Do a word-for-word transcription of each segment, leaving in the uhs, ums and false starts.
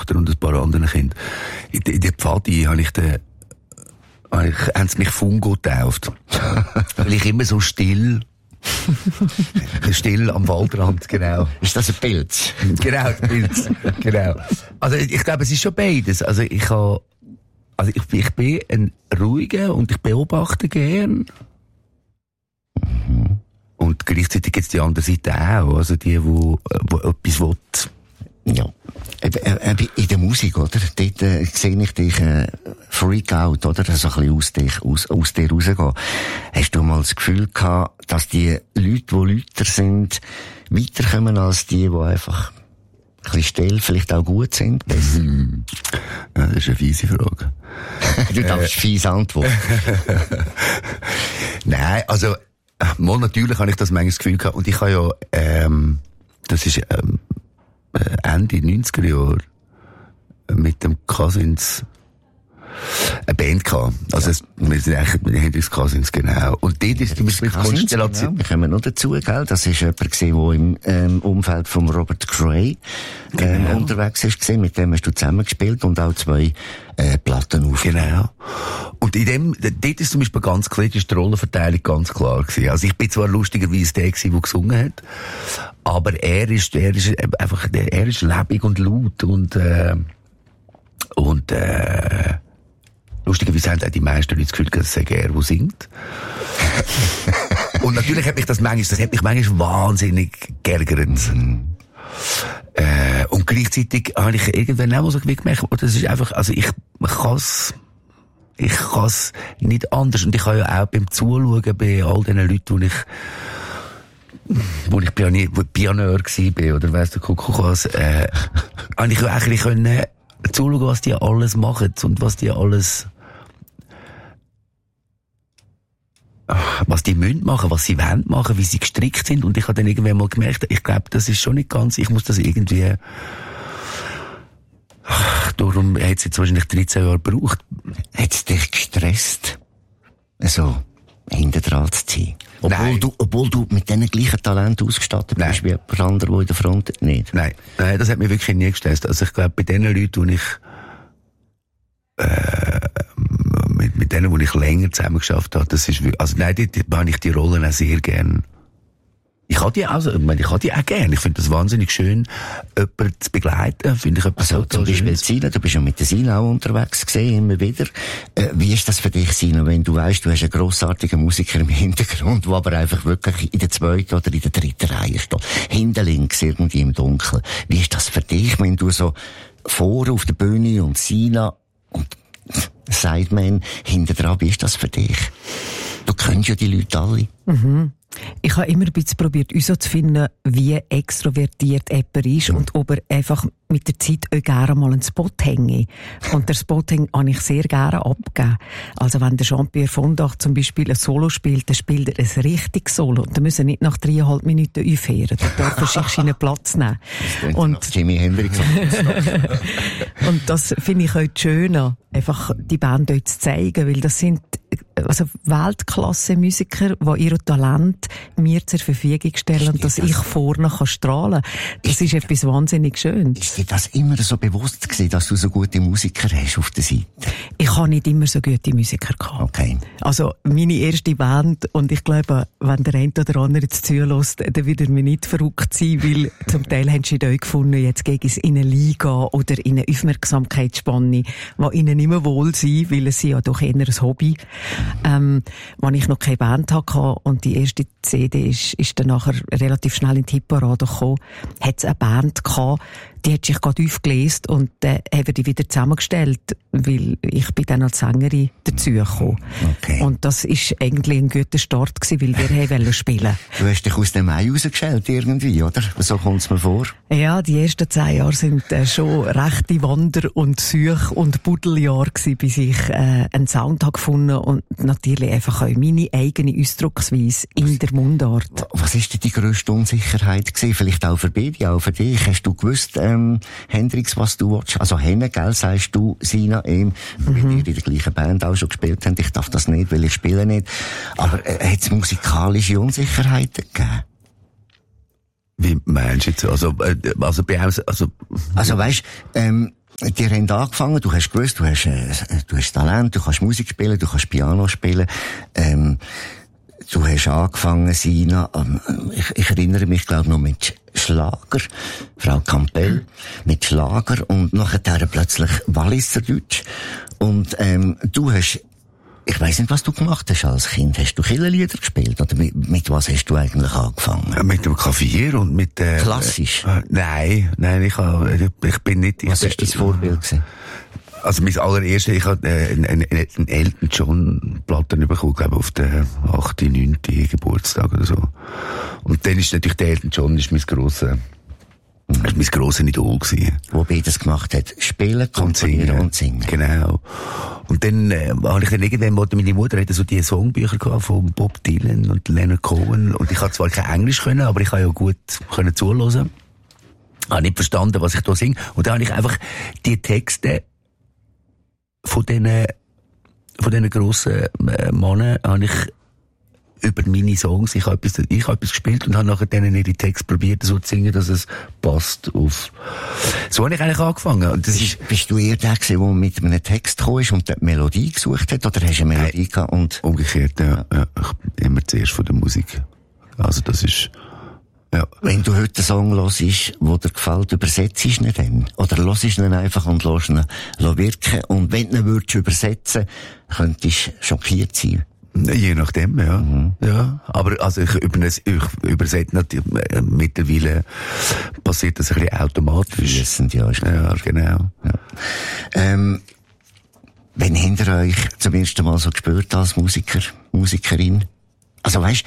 Tochter und ein paar anderen Kindern. In, in der Pfadi habe ich den, habe ich, haben sie mich Fungo getauft. Weil ich immer so still, still am Waldrand, genau. Ist das ein Pilz? Genau, ein Pilz, genau. Also, ich glaube, es ist schon beides. Also, ich habe, also, ich, ich bin ein ruhiger und ich beobachte gern. Mhm. Und gleichzeitig gibt es die andere Seite auch, also die, wo, wo etwas will. Ja. In der Musik, oder? Dort äh, sehe ich dich äh, freak out, oder? So ein bisschen aus, dich, aus, aus dir rausgehen. Hast du mal das Gefühl gehabt, dass die Leute, die Lüter sind, weiterkommen als die, die einfach ein bisschen still, vielleicht auch gut sind? Mhm. Ja, das ist eine fiese Frage. Du darfst äh. fies antworten. Nein, also, mal natürlich habe ich das manchmal das Gefühl gehabt. Und ich habe ja, ähm, das ist, ähm, Ende neunziger Jahre mit dem Cousins eine Band gehabt. Also, ja. Wir sind eigentlich mit den Hendrix Cousins, genau. Und dort ist mit Konstellation. Genau. Wir kommen noch dazu, gell? Das ist jemand gewesen, der im ähm, Umfeld von Robert Cray ähm, genau. unterwegs ist gewesen. Mit dem hast du zusammengespielt und auch zwei äh, Platten aufgenommen. Genau. Und in dem, dort ist zum Beispiel ganz klar, ist die Rollenverteilung ganz klar gewesen. Also ich bin zwar lustigerweise der gewesen, der gesungen hat, aber er ist, er ist einfach, er ist lebendig und laut und, äh, und, äh, lustigerweise haben auch die meisten Leute das Gefühl, dass es er, der singt. Und natürlich hat mich das manchmal, das hat mich manchmal wahnsinnig geärgert. Mhm. Äh, und gleichzeitig habe ich irgendwann auch so gemerkt, das ist einfach, also ich, ich kann's, ich kann's nicht anders. Und ich habe ja auch beim Zuschauen bei all den Leuten, wo ich, wo ich Pionier, wo Pionier gsi bin, oder weiss der Kuckuck was, äh, habe ich ja eigentlich können zuschauen, was die alles machen und was die alles, was die müssen machen, was sie wollen machen, wie sie gestrickt sind. Und ich habe dann irgendwann mal gemerkt, ich glaube, das ist schon nicht ganz, ich muss das irgendwie, darum hat es jetzt wahrscheinlich dreizehn Jahre gebraucht. Hat es dich gestresst, so hinten dran zu ziehen? Obwohl du, obwohl du mit diesen gleichen Talenten ausgestattet Nein. bist wie jemand anderer, der in der Front nicht? Nein, nein, das hat mich wirklich nie gestresst. Also ich glaube, bei den Leuten, die ich, äh, mit, mit denen, die ich länger zusammen geschafft habe, das ist wirklich, also nein, die, die habe ich die Rollen auch sehr gern. Ich habe die auch, ich meine, ich habe die auch gern. Ich finde das wahnsinnig schön, jemanden zu begleiten, finde ich etwas also, zum Beispiel Sina, du bist ja mit der Sina auch unterwegs gewesen, immer wieder. Äh, wie ist das für dich, Sina, wenn du weißt, du hast einen grossartigen Musiker im Hintergrund, der aber einfach wirklich in der zweiten oder in der dritten Reihe steht, hinten links, irgendwie im Dunkeln. Wie ist das für dich, wenn du so vor auf der Bühne und Sina und Sideman hinten dran, wie ist das für dich? Du kennst ja die Leute alle. Mhm. Ich habe immer ein bisschen probiert, uns so zu finden, wie extrovertiert jemand ist und ob er einfach mit der Zeit auch gerne mal einen Spot hänge. Und der Spot habe ich sehr gerne abgegeben. Also wenn der Jean-Pierre Vondach zum Beispiel ein Solo spielt, dann spielt er ein richtiges Solo. Und dann müssen nicht nach dreieinhalb Minuten aufhören. Da darf er sich seinen Platz nehmen. Und Jimi Hendrix. Und das finde ich auch schön, einfach die Band dort zu zeigen, weil das sind also Weltklasse-Musiker, die ihr Talent mir zur Verfügung stellen, dass das ich vorne kann strahlen kann. Das ist, ist etwas wahnsinnig Schönes. Ist dir das immer so bewusst gewesen, dass du so gute Musiker hast auf der Seite? Ich habe nicht immer so gute Musiker gehabt. Okay. Also meine erste Band, und ich glaube, wenn der eine oder andere jetzt zulässt, dann wird er mir nicht verrückt sein, weil zum Teil haben sie da gefunden, jetzt gegen es in eine Liga oder in eine Aufmerksamkeitsspanne, die ihnen nicht mehr wohl sind, weil es ja doch eher ein Hobby. Ähm, als ich noch keine Band hatte und die erste C D ist, ist dann nachher relativ schnell in die Hitparade gekommen, hat es eine Band gehabt, die hat sich gerade aufgelesen und dann äh, haben wir die wieder zusammengestellt, weil ich bin dann als Sängerin dazugekommen. Okay. Und das ist eigentlich ein guter Start gewesen, weil wir wollen spielen. Du hast dich aus dem Ei rausgestellt irgendwie, oder? So kommt es mir vor. Ja, die ersten zehn Jahre sind äh, schon rechte Wander- und Such- und Buddeljahre gewesen, bis ich äh, einen Sound habe gefunden und natürlich einfach auch meine eigene Ausdrucksweise in der Mundart. Was ist denn die grösste Unsicherheit gewesen? Vielleicht auch für Baby, auch für dich. Hast du gewusst, ähm, Hendrix, was du willst? Also Henne, gell, sagst du, Sina, eben, mhm. weil ihr in der gleichen Band auch schon gespielt habt. Ich darf das nicht, weil ich spiele nicht. Aber äh, hat es musikalische Unsicherheiten gegeben? Wie meinst du jetzt? Also, äh, also bei uns, also... Also weisst, ähm, die haben angefangen, du hast gewusst, du hast, äh, du hast Talent, du kannst Musik spielen, du kannst Piano spielen, ähm, du hast angefangen, Sina, ähm, ich, ich erinnere mich, glaube noch mit Schlager, Frau Campbell, mit Schlager und nachher plötzlich Walliserdeutsch. Und, ähm, du hast, ich weiss nicht, was du gemacht hast als Kind. Hast du Kirchenlieder gespielt? Oder mit, mit was hast du eigentlich angefangen? Ja, mit dem Klavier und mit, äh, Klassisch? Äh, nein, nein, ich, hab, ich bin nicht... Was ich, ist dein Vorbild gewesen? Also mein allererstes, ich hatte äh, einen, einen, einen Elton John Platten bekommen, glaube ich, auf den achten, neunten Geburtstag oder so. Und dann ist natürlich der Elton John ist mein grosser, mhm. ist mein grosser Idol gewesen. Wo beides gemacht hat. Spielen, komponieren und singen. Genau. Und dann, äh, habe ich dann irgendwann, meine Mutter hatte so die Songbücher gehabt von Bob Dylan und Leonard Cohen. Und ich habe zwar kein Englisch können, aber ich habe ja gut können zuhören. Ich habe nicht verstanden, was ich da singe. Und dann habe ich einfach die Texte von diesen, von diesen grossen äh, Männern habe ich über meine Songs, ich habe etwas, ich habe etwas gespielt und habe nachher denen ihre Texte probiert so zu singen, dass es passt auf. So habe ich eigentlich angefangen. Und das bist, ist, bist du eher der gewesen, der mit einem Text gekommen ist und die Melodie gesucht hat, oder hast du eine Melodie Nein. gehabt und? Umgekehrt, ja. ja. Ich bin immer zuerst von der Musik. Also das ist, ja. Wenn du heute einen Song hörst, der dir gefällt, übersetzt du ihn dann? Oder hörst du ihn einfach und lässt ihn wirken? Und wenn du ihn würdest übersetzen, könntest du schockiert sein. Je nachdem, ja. Mhm. Ja. Aber, also, ich, übersetze, ich übersetze natürlich, äh, mittlerweile passiert das ein bisschen automatisch. Fließend, ja, ist ja, genau. Ja. Ähm, wenn habt ihr euch zum ersten Mal so gespürt als Musiker, Musikerin? Also, weißt,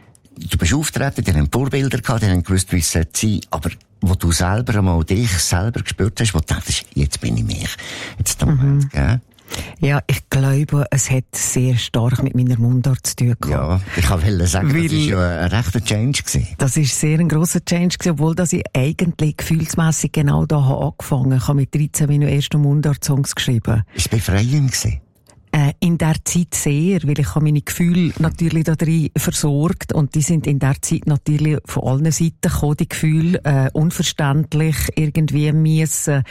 du bist auftreten, die haben Vorbilder gehabt, die haben gewusst, wie es sein sollte, aber wo du selber einmal dich selber gespürt hast, wo du dachtest, jetzt bin ich mich. Jetzt da Moment, gell? Ja, ich glaube, es hat sehr stark mit meiner Mundart zu tun gehabt. Ja, ich wollte sagen, Weil, das war ja ein rechter Change gewesen. Das war sehr ein grosser Change gewesen, obwohl dass ich eigentlich gefühlsmässig genau da habe angefangen. Ich habe mit dreizehn meine ersten Mundart-Songs geschrieben. Ist es befreiend gewesen? Äh, in der Zeit sehr, weil ich habe meine Gefühle natürlich da drin versorgt und die sind in der Zeit natürlich von allen Seiten gekommen, die Gefühle, äh, unverständlich, irgendwie müssen,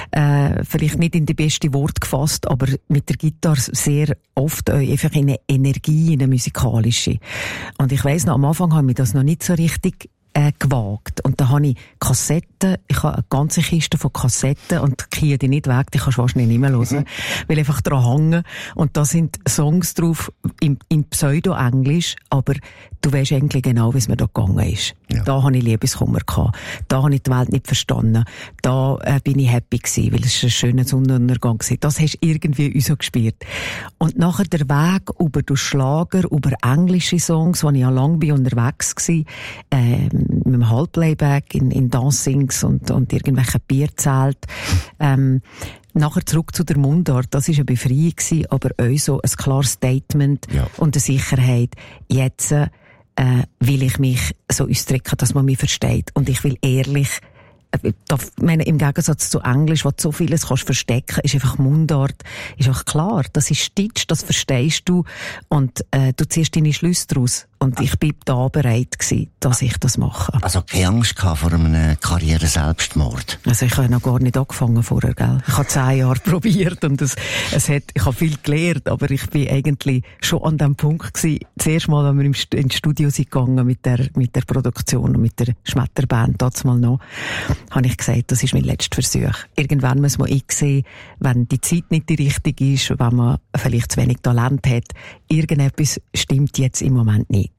äh, vielleicht nicht in die beste Wort gefasst, aber mit der Gitarre sehr oft äh, einfach in eine Energie, in eine musikalische. Und ich weiss noch, am Anfang habe ich das noch nicht so richtig Äh, gewagt. Und da habe ich Kassetten, ich habe eine ganze Kiste von Kassetten und die die nicht weg, die kannst du wahrscheinlich nicht mehr hören, mhm. weil einfach dran hängen. Und da sind Songs drauf in, in Pseudo-Englisch, aber du weisst eigentlich genau, wie es mir da gegangen ist. Ja. Da habe ich Liebeskummer gehabt. Da habe ich die Welt nicht verstanden. Da äh, bin ich happy gewesen, weil es ein schöner Sonnenuntergang war. Das hast du irgendwie uns so gespielt. Und nachher der Weg über den Schlager, über englische Songs, wo ich ja lange bin unterwegs war, äh, mit dem Halbplayback in, in Dancings und, und irgendwelchen Bierzelt. Ähm, nachher zurück zu der Mundart. Das war eine Befreiung gewesen, aber auch so ein klares Statement ja. und eine Sicherheit. Jetzt äh, will ich mich so ausdrücken, dass man mich versteht. Und ich will ehrlich, äh, da, meine, im Gegensatz zu Englisch, wo du so vieles kannst verstecken, ist einfach Mundart, ist auch klar. Das ist Deutsch, das verstehst du und äh, du ziehst deine Schlüsse daraus. Und ich bin da bereit gewesen, dass ich das mache. Also keine Angst gehabt vor einem Karriere-Selbstmord? Also ich habe noch gar nicht angefangen vorher, gell? Ich habe zehn Jahre probiert und es, es hat, ich habe viel gelernt, aber ich bin eigentlich schon an dem Punkt gewesen, zuerst mal, wenn wir ins Studio sind gegangen mit der, mit der Produktion und mit der Schmetterband, damals mal noch, habe ich gesagt, das ist mein letzter Versuch. Irgendwann muss man einsehen, wenn die Zeit nicht die richtige ist, wenn man vielleicht zu wenig Talent hat, irgendetwas stimmt jetzt im Moment nicht.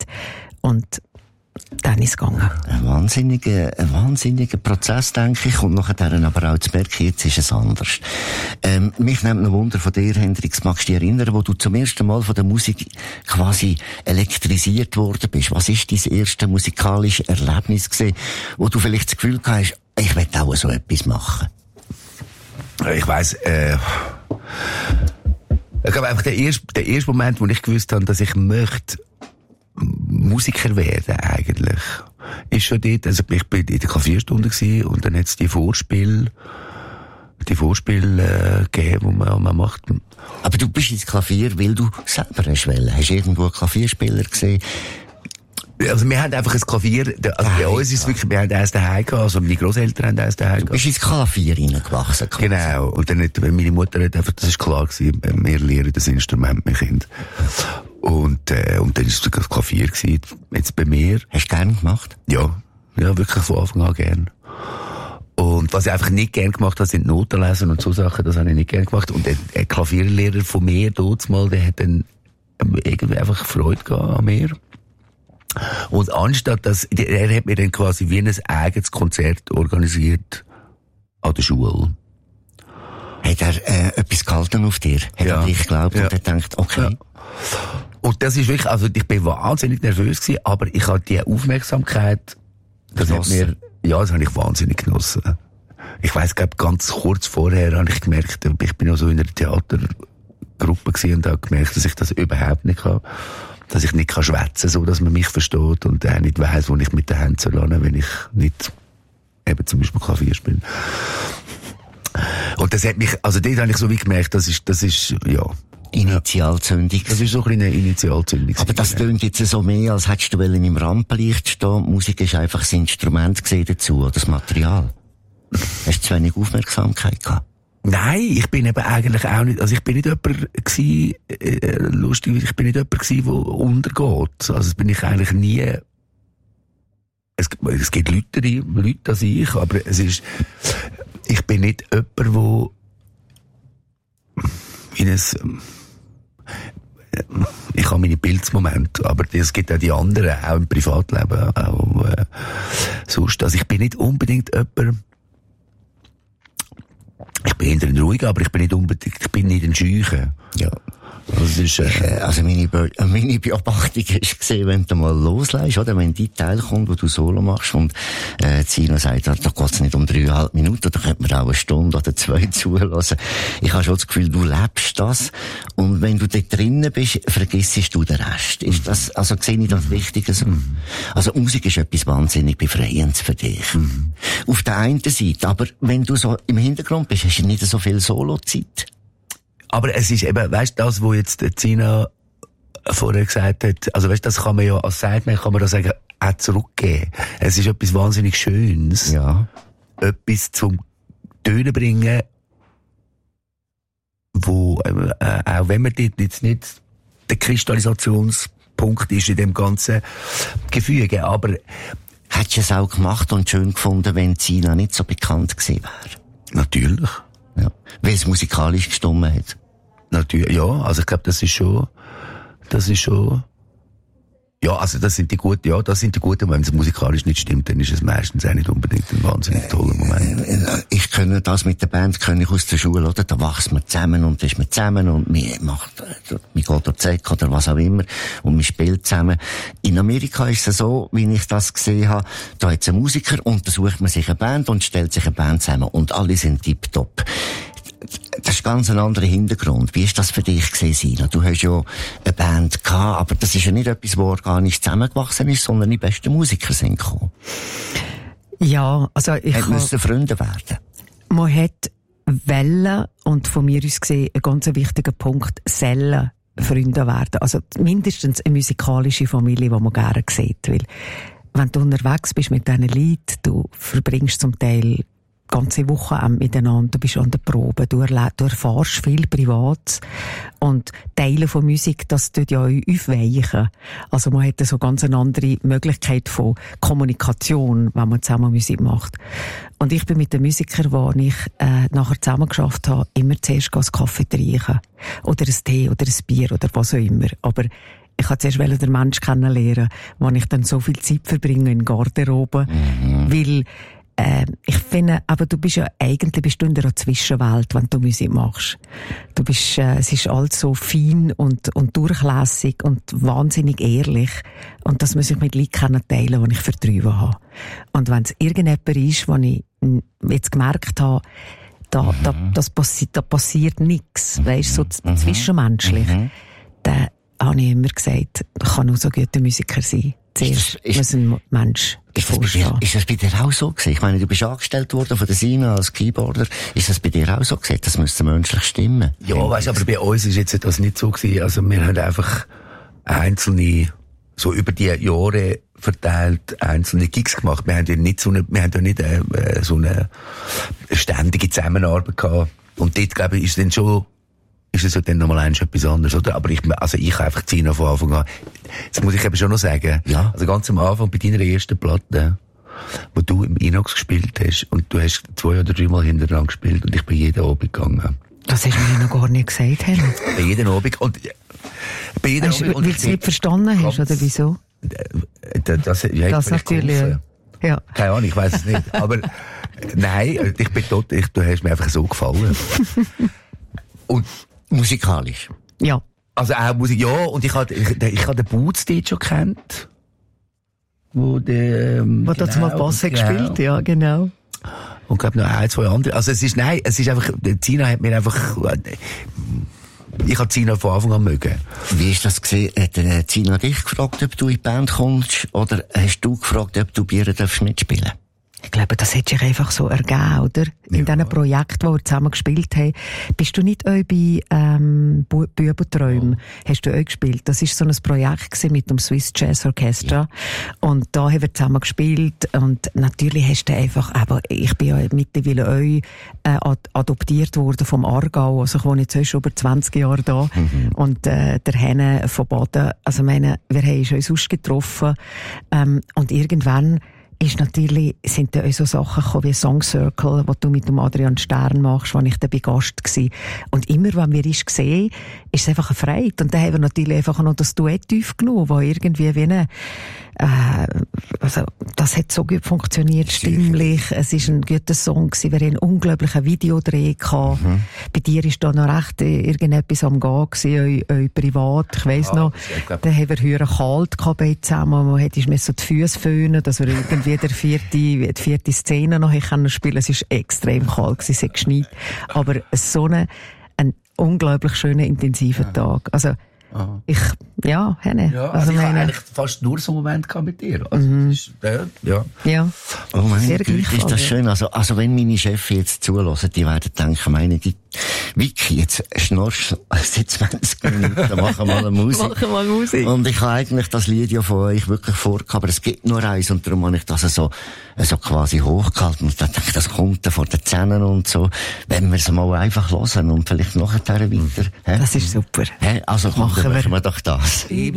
Und dann ist es gegangen. Ein wahnsinniger, ein wahnsinniger Prozess, denke ich. Und nachher dann aber auch zu merken, jetzt ist es anders. Ähm, mich nimmt noch Wunder von dir, Hendrix. Magst du dich erinnern, wo du zum ersten Mal von der Musik quasi elektrisiert worden bist? Was ist dein erstes musikalisches Erlebnis gewesen, wo du vielleicht das Gefühl hast, ich will auch so etwas machen? Ich weiss, äh, ich glaube einfach der erste, der erste Moment, wo ich gewusst habe, dass ich möchte Musiker werden eigentlich, ist schon dort, also ich bin in der Klavierstunde gewesen und dann hat es die Vorspiel, die Vorspiel äh, gegeben, wo man, man macht. Aber du bist ins Klavier, weil du selber hast wollen. Hast du irgendwo einen Klavierspieler gesehen? Also wir haben einfach ein Klavier, also bei uns ist es wirklich, wir haben eins daheim gehabt, also meine Grosseltern haben eins daheim gehabt. Du bist ins Klavier reingewachsen. Quasi. Genau, und dann hat, meine Mutter hat einfach, das ist klar gewesen, wir lernen das Instrument, mein Kind. Und, äh, und dann ist das Klavier gewesen, jetzt bei mir. Hast du gern gemacht? Ja, ja, wirklich von Anfang an gern. Und was ich einfach nicht gern gemacht habe, sind Noten lesen und so Sachen, das habe ich nicht gern gemacht. Und ein Klavierlehrer von mir, dort mal, der hat dann irgendwie einfach Freude gehabt an mir. Und anstatt dass, er hat mir dann quasi wie ein eigenes Konzert organisiert an der Schule. Hat er äh, etwas gehalten auf dir? Hat ja. er dich geglaubt ja. und er denkt, okay. Ja. Und das ist wirklich, also ich bin wahnsinnig nervös gewesen, aber ich hatte die Aufmerksamkeit, das hat mir, ja, das habe ich wahnsinnig genossen. Ich weiss, glaube ganz kurz vorher habe ich gemerkt, ich bin auch so in einer Theatergruppe gewesen und habe gemerkt, dass ich das überhaupt nicht kann. Dass ich nicht kann schwätzen, so dass man mich versteht und auch nicht weiss, wo ich mit den Händen soll lernen, wenn ich nicht eben zum Beispiel Klavier spiele. Und das hat mich, also dort habe ich so wie gemerkt, das ist, das ist, ja. Initialzündung. Das ist so ein eine Initialzündung. Aber das tönt jetzt so mehr, als hättest du im Rampenlicht stehen. Musik ist einfach das Instrument gesehen dazu, oder das Material. Hast du zu wenig Aufmerksamkeit gehabt? Nein, ich bin eben eigentlich auch nicht, also ich bin nicht jemand gewesen, äh, lustig, ich bin nicht jemand gewesen, der untergeht. Also das bin ich eigentlich nie. Es, es gibt Leute, Leute als ich, aber es ist, ich bin nicht jemand, der in ein, ich habe meine Pilzmomente, aber es gibt auch die anderen, auch im Privatleben, auch äh, sonst. Also ich bin nicht unbedingt jemand, ich bin eher ruhig, aber ich bin nicht unbedingt, ich bin nicht ein Scheuchen. Ja. Also, ist, äh, also meine, Be- meine Beobachtung ist gesehen, wenn du mal loslässt, oder? Wenn die Teil kommt, wo du Solo machst und, äh, Zino sagt, da geht's nicht um dreieinhalb Minuten, da könnte man auch eine Stunde oder zwei zulassen. Ich habe schon das Gefühl, du lebst das. Und wenn du dort drinnen bist, vergissest du den Rest. Ist das, also sehe ich das richtig so? Mhm. Also Musik ist etwas wahnsinnig Befreiendes für dich. Mhm. Auf der einen Seite, aber wenn du so im Hintergrund bist, hast du nicht so viel Solo-Zeit. Aber es ist eben, weißt du, das, was jetzt Zina vorher gesagt hat, also weißt du, das kann man ja als Sideman, kann man das sagen, auch zurückgeben. Es ist etwas wahnsinnig Schönes. Ja. Etwas zum Tönen bringen, wo, äh, auch wenn man dort jetzt nicht der Kristallisationspunkt ist in dem ganzen Gefüge, aber hättest du es auch gemacht und schön gefunden, wenn Zina nicht so bekannt gewesen wäre? Natürlich. Ja. Weil es musikalisch gestimmt hat. Natürlich, ja. Also ich glaube, das ist schon, das ist schon, ja, also das sind die guten, ja, das sind die guten, wenn es musikalisch nicht stimmt, dann ist es meistens auch nicht unbedingt ein wahnsinnig toller Moment. Ich kenne das mit der Band, kenne ich aus der Schule, oder? Da wachsen wir zusammen und da ist man zusammen und man macht, man geht durch die Säcke oder was auch immer und man spielt zusammen. In Amerika ist es so, wie ich das gesehen habe, da hat es einen Musiker und da sucht man sich eine Band und stellt sich eine Band zusammen und alle sind tipptopp. Das ist ganz ein anderer Hintergrund. Wie ist das für dich gewesen, Sina? Du hast ja eine Band gehabt, aber das ist ja nicht etwas, wo organisch zusammengewachsen ist, sondern die besten Musiker sind gekommen. Ja, also ich hat müssen Freunde werden. Man hat Wellen und von mir aus gesehen ein ganz wichtiger Punkt, Zellen Freunde werden. Also mindestens eine musikalische Familie, die man gerne sieht. Weil wenn du unterwegs bist mit diesen Leuten, du verbringst zum Teil ganze Woche miteinander, du bist an der Probe, du, erlebst, du erfährst viel Privates und Teile von Musik, das tut ja aufweichen. Also man hat so ganz eine andere Möglichkeit von Kommunikation, wenn man zusammen Musik macht. Und ich bin mit den Musikern, die ich äh, nachher zusammen geschafft habe, immer zuerst einen Kaffee trinken. Oder ein Tee oder ein Bier oder was auch immer. Aber ich wollte zuerst den Menschen kennenlernen, wo ich dann so viel Zeit verbringe in Garderobe, mhm. weil Äh, ich finde, aber du bist ja, eigentlich bist du in der Zwischenwelt, wenn du Musik machst. Du bist, äh, es ist alles so fein und, und durchlässig und wahnsinnig ehrlich. Und das muss ich mit Leuten teilen, die ich vertrieben habe. Und wenn es irgendjemand ist, wo ich jetzt gemerkt habe, da, mhm. da, das passi- da passiert nichts, weisst so z- mhm. zwischenmenschlich, mhm. dann habe ich immer gesagt, kann nur so guter Musiker sein. Zuerst ist, muss ein Mensch ist das, dir, ist das bei dir auch so gewesen? Ich meine, du bist angestellt worden von der Sina als Keyboarder. Ist das bei dir auch so gewesen? Das müsste menschlich stimmen. Ja, weißt du, aber bei uns ist jetzt das nicht so gewesen. Also wir haben einfach einzelne, so über die Jahre verteilt einzelne Gigs gemacht. Wir haben ja nicht so eine, wir haben ja nicht äh, so eine ständige Zusammenarbeit gehabt. Und dort, glaube ich, ist dann schon, ist es ja dann nochmal eins etwas anderes, oder? Aber ich, also ich habe einfach Zina von Anfang an. Das muss ich eben schon noch sagen. Ja. Also ganz am Anfang, bei deiner ersten Platte, wo du im Inox gespielt hast, und du hast zwei oder dreimal hintereinander gespielt, und ich bin jeden Abend gegangen. Das hast du mir noch gar nicht gesagt, Helen. Bei jedem Abend, und, bei jedem Weißt, Abend, und weil du es nicht verstanden hast, oder wieso? Das, das, ja, Das natürlich, geholfen. ja. Keine Ahnung, ich weiss es nicht. Aber, nein, ich bin tot, ich, du hast mir einfach so gefallen. Und, musikalisch. Ja. also auch Musik, ja, und ich hatte, ich, ich hatte den Boots dort schon kennt. Wo der, ähm, Wo genau, dazu mal Bass hat gespielt, ja, genau. Und glaub noch ein, zwei andere. Also es ist, nein, es ist einfach, Zina hat mir einfach, ich habe Zina von Anfang an mögen. Wie ist das gesehen? Hat der Zina dich gefragt, ob du in die Band kommst, oder hast du gefragt, ob du bei ihr darfst mitspielen? Ich glaube, das hat sich einfach so ergeben, oder? In Ja. diesen Projekten, die wir zusammen gespielt haben. Bist du nicht auch bei ähm, Bu- Bübenträumen? Ja. Hast du auch gespielt? Das war so ein Projekt gewesen mit dem Swiss Jazz Orchestra. Ja. Und da haben wir zusammen gespielt. Und natürlich hast du einfach, aber ich bin ja mittlerweile auch äh, ad- adoptiert worden vom Aargau. Also ich wohne jetzt schon über zwanzig Jahre da. Mhm. Und äh, der Henne von Baden, also meine, wir haben uns sonst getroffen. Ähm, und irgendwann ist natürlich, sind da auch so Sachen gekommen wie Song Circle, wo du mit dem Adrian Stern machst, wo ich da bei Gast war. Und immer, wenn wir uns sehen, ist es einfach eine Freude. Und dann haben wir natürlich einfach noch das Duett aufgenommen, wo irgendwie wie eine, äh, also, das hat so gut funktioniert, stimmlich. Es ist ein guter Song gewesen. Wir haben einen unglaublichen Videodreh gehabt. Mhm. Bei dir ist da noch recht irgendetwas am Gehen gewesen, eu, eu privat. Ich weiss ah, noch, da haben wir höher kalt gehabt bei zusammen. Man hätte mir so die Füße föhnen, dass wir irgendwie der vierte, die vierte Szene noch können spielen. Es ist extrem kalt gewesen, es hat geschneit. Aber so ein, ein unglaublich schöner, intensiver ja. Tag. Also, aha. Ich, ja, Henne. Ja, also, also ich meine, habe eigentlich fast nur so einen Moment gehabt mit dir. Also, mhm. ist, ja, ja. Ja. Oh meine Güte, ist das schön. Also, also, wenn meine Chefs jetzt zulassen, die werden denken, meine, die, Vicky, jetzt schnorchst seit zwanzig Minuten, machen wir mal Musik. Machen wir Musik. Und ich habe eigentlich das Lied ja von euch wirklich vorgehabt, aber es gibt nur eins, und darum habe ich das so, so quasi hochgehalten. Und dann denke ich, das kommt dann vor den Zähnen und so. Wenn wir es mal einfach hören und vielleicht nachher weiter. He? Das ist super. He? Also, komm, machen wir. wir doch das. Ich